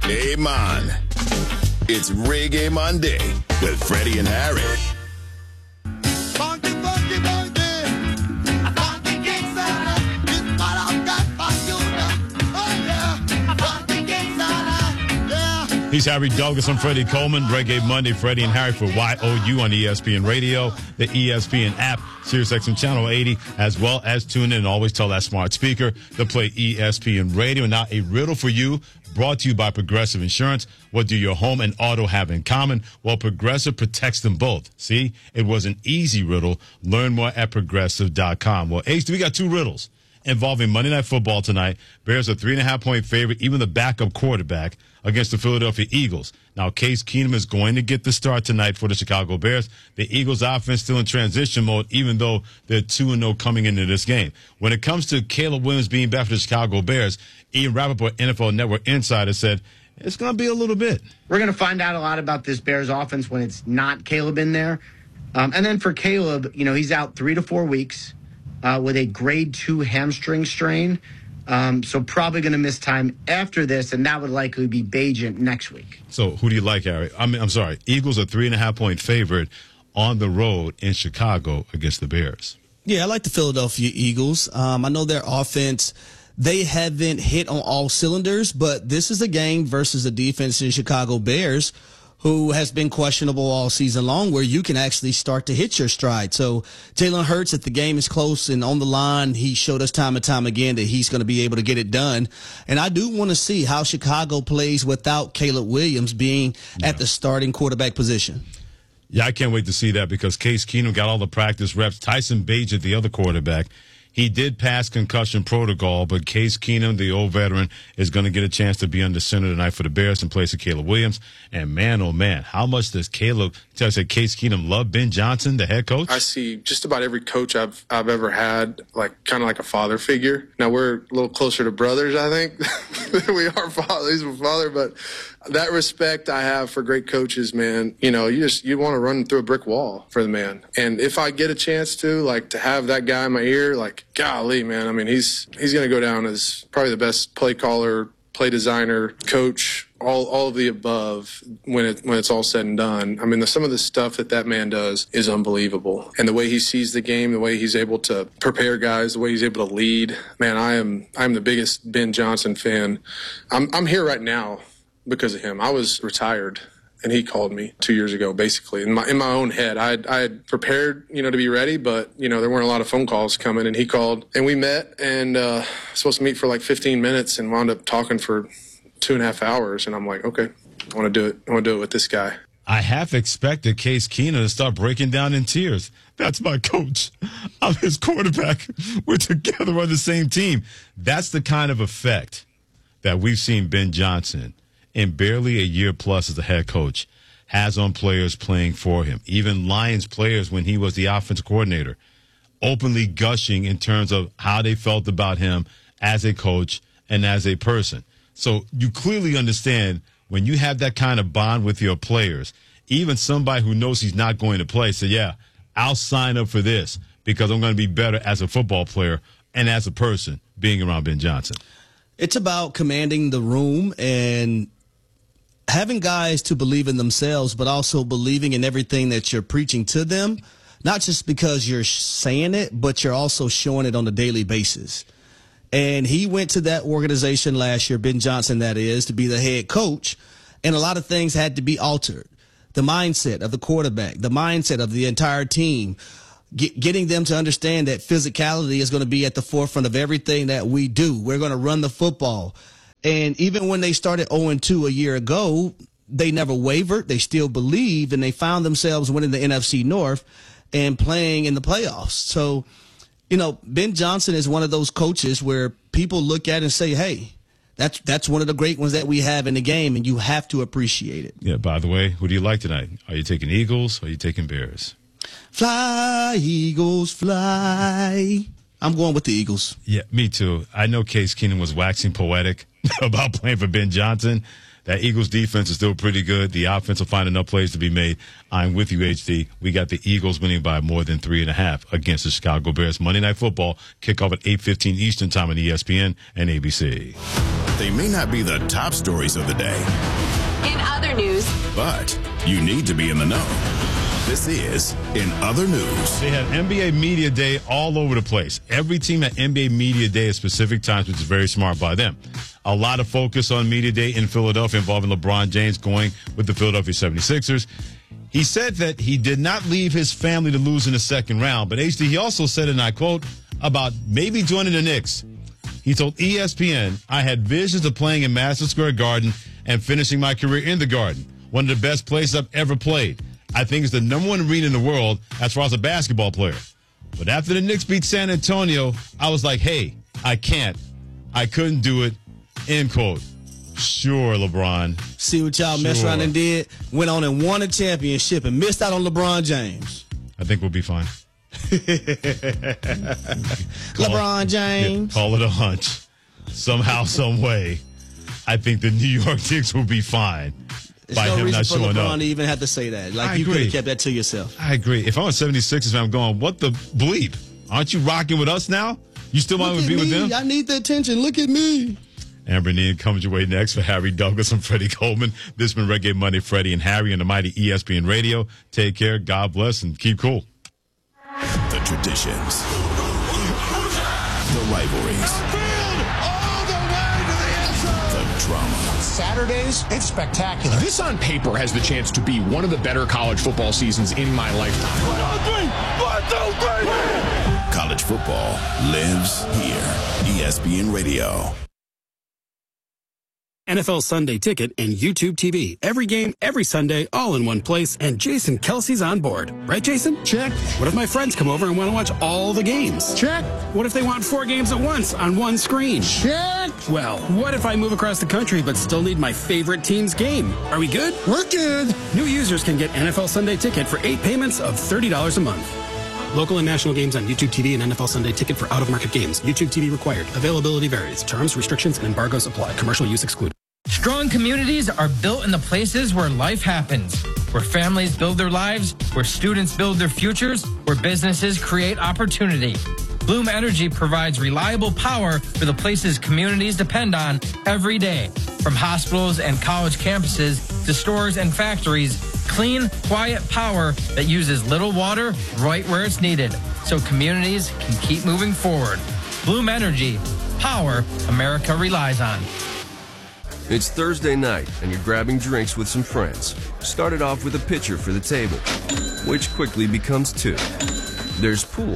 Game on. It's Reggae Monday with Freddie and Harry. Funky, funky, funky. A funky king sana. It's what I've got for you now. Oh, yeah. A funky king sana. Yeah. He's Harry Douglas. I'm Freddie Coleman. Reggae Monday, Freddie and Harry for YOU on ESPN Radio, the ESPN app, SiriusXM Channel 80, as well as tune in and always tell that smart speaker to play ESPN Radio. And now a riddle for you, brought to you by Progressive Insurance. What do your home and auto have in common? Well, Progressive protects them both. See, it was an easy riddle. Learn more at Progressive.com. Well, Ace, we got two riddles involving Monday Night Football tonight. Bears are 3.5-point favorite, even the backup quarterback, against the Philadelphia Eagles. Now, Case Keenum is going to get the start tonight for the Chicago Bears. The Eagles' offense still in transition mode, even though they're 2-0 coming into this game. When it comes to Caleb Williams being back for the Chicago Bears, Ian Rappaport, NFL Network insider, said it's going to be a little bit. We're going to find out a lot about this Bears offense when it's not Caleb in there. And then for Caleb, you know, he's out 3 to 4 weeks with a grade 2 hamstring strain. So probably going to miss time after this, and that would likely be Bagent next week. So who do you like, Harry? I'm sorry. Eagles are 3.5-point favorite on the road in Chicago against the Bears. Yeah, I like the Philadelphia Eagles. I know their offense, they haven't hit on all cylinders, but this is a game versus the defense in Chicago Bears, who has been questionable all season long, where you can actually start to hit your stride. So Jalen Hurts, if the game is close and on the line, he showed us time and time again that he's going to be able to get it done. And I do want to see how Chicago plays without Caleb Williams being at the starting quarterback position. Yeah, I can't wait to see that because Case Keenum got all the practice reps. Tyson Bagent, the other quarterback, he did pass concussion protocol, but Case Keenum, the old veteran, is going to get a chance to be under center tonight for the Bears in place of Caleb Williams. And man, oh man, how much does Case Keenum love Ben Johnson, the head coach? I see just about every coach I've ever had, like kind of like a father figure. Now we're a little closer to brothers, I think, than we are father. He's my father, but that respect I have for great coaches, man. You know, you want to run through a brick wall for the man. And if I get a chance to have that guy in my ear, like, golly, man, I mean, he's going to go down as probably the best play caller, play designer, coach, all of the above when it's all said and done. I mean, some of the stuff that man does is unbelievable. And the way he sees the game, the way he's able to prepare guys, the way he's able to lead, man, I'm the biggest Ben Johnson fan. I'm here right now because of him. I was retired, and he called me 2 years ago, basically. In my own head, I had prepared, to be ready, but, there weren't a lot of phone calls coming, and he called. And we met, and supposed to meet for like 15 minutes and wound up talking for 2.5 hours. And I'm like, okay, I want to do it. I want to do it with this guy. I half expected Case Keenum to start breaking down in tears. That's my coach. I'm his quarterback. We're together on the same team. That's the kind of effect that we've seen Ben Johnson in barely a year plus as a head coach has on players playing for him. Even Lions players, when he was the offensive coordinator, openly gushing in terms of how they felt about him as a coach and as a person. So you clearly understand when you have that kind of bond with your players, even somebody who knows he's not going to play, say, yeah, I'll sign up for this because I'm going to be better as a football player and as a person being around Ben Johnson. It's about commanding the room and having guys to believe in themselves, but also believing in everything that you're preaching to them, not just because you're saying it, but you're also showing it on a daily basis. And he went to that organization last year, Ben Johnson, that is, to be the head coach, and a lot of things had to be altered. The mindset of the quarterback, the mindset of the entire team, getting them to understand that physicality is going to be at the forefront of everything that we do. We're going to run the football. And even when they started 0-2 a year ago, they never wavered. They still believed, and they found themselves winning the NFC North and playing in the playoffs. So, Ben Johnson is one of those coaches where people look at and say, hey, that's one of the great ones that we have in the game, and you have to appreciate it. Yeah, by the way, who do you like tonight? Are you taking Eagles or are you taking Bears? Fly, Eagles, fly. I'm going with the Eagles. Yeah, me too. I know Case Keenum was waxing poetic about playing for Ben Johnson. That Eagles defense is still pretty good. The offense will find enough plays to be made. I'm with you, HD. We got the Eagles winning by more than 3.5 against the Chicago Bears. Monday Night Football, kickoff at 8:15 Eastern Time on ESPN and ABC. They may not be the top stories of the day, In other news, but you need to be in the know. This is In Other News. They had NBA Media Day all over the place. Every team had NBA Media Day at specific times, which is very smart by them. A lot of focus on Media Day in Philadelphia involving LeBron James going with the Philadelphia 76ers. He said that he did not leave his family to lose in the second round, but HD, he also said, and I quote, about maybe joining the Knicks. He told ESPN, I had visions of playing in Madison Square Garden and finishing my career in the Garden, one of the best places I've ever played. I think it's the number one arena in the world as far as a basketball player. But after the Knicks beat San Antonio, I was like, hey, I can't. I couldn't do it. End quote. Sure, LeBron. See what y'all messed around and did? Went on and won a championship and missed out on LeBron James. I think we'll be fine. LeBron James. Call it a hunch. Somehow, some way, I think the New York Knicks will be fine. There's by no him reason not for showing LeBron up. to even have to say that. Like, I you could agree. have kept that to yourself. I agree. If I'm a 76ers fan, I'm going, what the bleep? Aren't you rocking with us now? You still want to be with them? I need the attention. Look at me. Amber Neal comes your way next for Harry Douglas and Freddie Coleman. This has been Reggae Monday, Freddie and Harry on the mighty ESPN Radio. Take care, God bless, and keep cool. The traditions. The rivalries. All the way to the end zone. The drama. Saturdays, it's spectacular. This on paper has the chance to be one of the better college football seasons in my lifetime. 1, 2, 3. College football lives here. ESPN Radio. NFL Sunday Ticket and YouTube TV. Every game, every Sunday, all in one place. And Jason Kelsey's on board. Right, Jason? Check. What if my friends come over and want to watch all the games? Check. What if they want 4 games at once on one screen? Check. Well, what if I move across the country but still need my favorite team's game? Are we good? We're good. New users can get NFL Sunday Ticket for 8 payments of $30 a month. Local and national games on YouTube TV and NFL Sunday Ticket for out-of-market games. YouTube TV required. Availability varies. Terms, restrictions, and embargoes apply. Commercial use excluded. Strong communities are built in the places where life happens, where families build their lives, where students build their futures, where businesses create opportunity. Bloom Energy provides reliable power for the places communities depend on every day. From hospitals and college campuses to stores and factories, clean, quiet power that uses little water right where it's needed, so communities can keep moving forward. Bloom Energy, power America relies on. It's Thursday night, and you're grabbing drinks with some friends. Started off with a pitcher for the table, which quickly becomes 2. There's pool.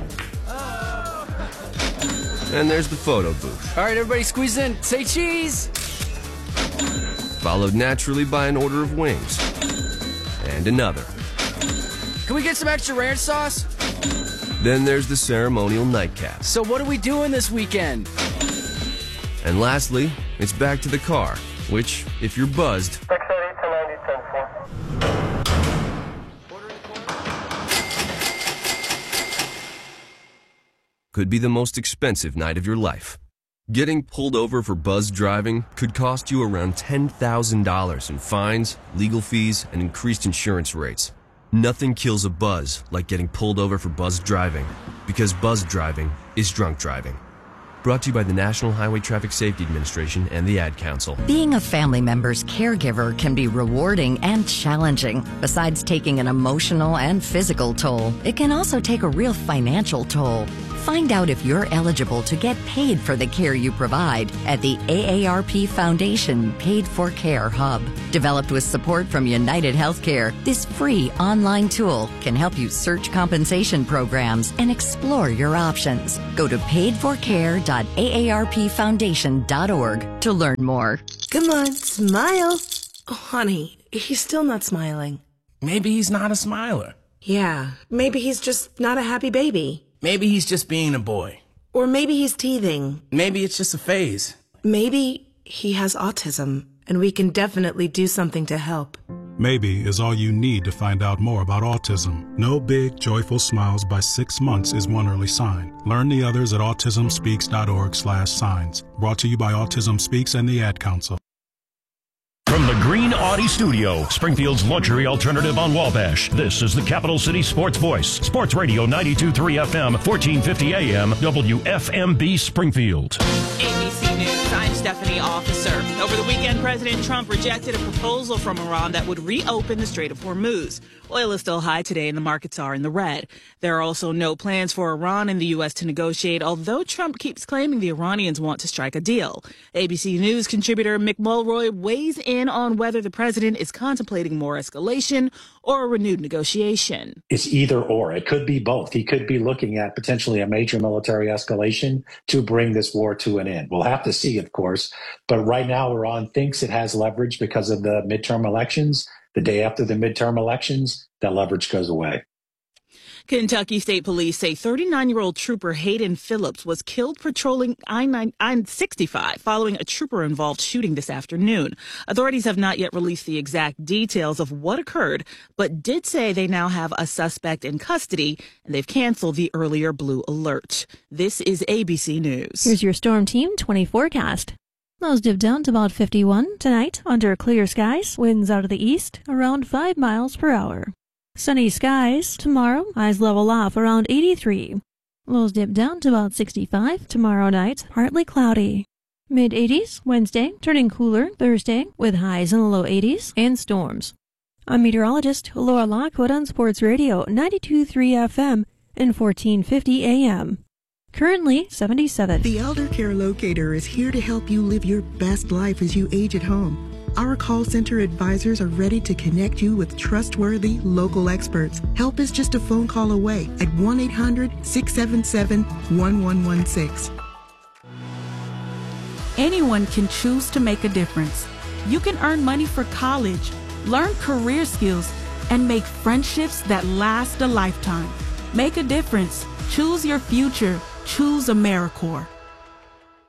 And there's the photo booth. All right, everybody squeeze in. Say cheese. Followed naturally by an order of wings. And another. Can we get some extra ranch sauce? Then there's the ceremonial nightcap. So what are we doing this weekend? And lastly, it's back to the car, which, if you're buzzed, could be the most expensive night of your life. Getting pulled over for buzz driving could cost you around $10,000 in fines, legal fees, and increased insurance rates. Nothing kills a buzz like getting pulled over for buzz driving, because buzz driving is drunk driving. Brought to you by the National Highway Traffic Safety Administration and the Ad Council. Being a family member's caregiver can be rewarding and challenging. Besides taking an emotional and physical toll, it can also take a real financial toll. Find out if you're eligible to get paid for the care you provide at the AARP Foundation Paid for Care Hub. Developed with support from United Healthcare, this free online tool can help you search compensation programs and explore your options. Go to paidforcare.aarpfoundation.org to learn more. Come on, smile. Oh, honey, he's still not smiling. Maybe he's not a smiler. Yeah, maybe he's just not a happy baby. Maybe he's just being a boy. Or maybe he's teething. Maybe it's just a phase. Maybe he has autism, and we can definitely do something to help. Maybe is all you need to find out more about autism. No big, joyful smiles by 6 months is one early sign. Learn the others at autismspeaks.org/signs. Brought to you by Autism Speaks and the Ad Council. From the Green Audi Studio, Springfield's luxury alternative on Wabash, this is the Capital City Sports Voice. Sports Radio 92.3 FM, 1450 AM, WFMB Springfield. ABC News, I'm Stephanie Officer. Over the weekend, President Trump rejected a proposal from Iran that would reopen the Strait of Hormuz. Oil is still high today and the markets are in the red. There are also no plans for Iran and the U.S. to negotiate, although Trump keeps claiming the Iranians want to strike a deal. ABC News contributor Mick Mulroy weighs in on whether the president is contemplating more escalation or a renewed negotiation. It's either or. It could be both. He could be looking at potentially a major military escalation to bring this war to an end. We'll have to see, of course. But right now, Iran thinks it has leverage because of the midterm elections. The day after the midterm elections, that leverage goes away. Kentucky State Police say 39-year-old trooper Hayden Phillips was killed patrolling I-65 following a trooper-involved shooting this afternoon. Authorities have not yet released the exact details of what occurred, but did say they now have a suspect in custody, and they've canceled the earlier blue alert. This is ABC News. Here's your Storm Team 20 forecast. Lows dip down to about 51 tonight under clear skies. Winds out of the east around 5 miles per hour. Sunny skies tomorrow. Highs level off around 83. Lows dip down to about 65 tomorrow night. Partly cloudy. Mid-80s Wednesday, turning cooler Thursday with highs in the low 80s and storms. I'm meteorologist Laura Lockwood on Sports Radio 92.3 FM and 1450 AM. Currently 77. The Elder Care Locator is here to help you live your best life as you age at home. Our call center advisors are ready to connect you with trustworthy local experts. Help is just a phone call away at 1-800-677-1116. Anyone can choose to make a difference. You can earn money for college, learn career skills, and make friendships that last a lifetime. Make a difference. Choose your future. Choose AmeriCorps.